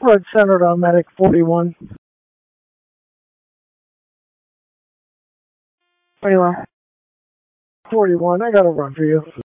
Red Center on Medic 41. Pretty well. 41, I got a run for you.